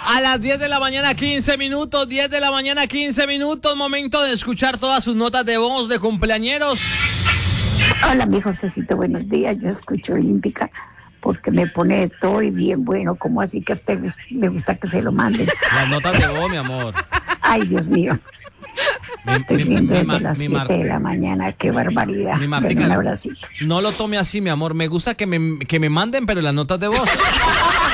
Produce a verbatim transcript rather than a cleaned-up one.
A las diez de la mañana, quince minutos, diez de la mañana, quince minutos, momento de escuchar todas sus notas de voz de cumpleañeros. Hola, mi Josecito, buenos días. Yo escucho Olímpica porque me pone de todo y bien bueno. ¿Cómo así que a usted le gusta que se lo manden? Las notas de voz, mi amor. Ay, Dios mío. Mi, Estoy mi, viendo mi, desde mi, las mi siete Mar- de la mañana. Qué barbaridad. Mi Bueno, Martica, un abracito. no lo tome así, mi amor. Me gusta que me, que me manden, pero las notas de voz.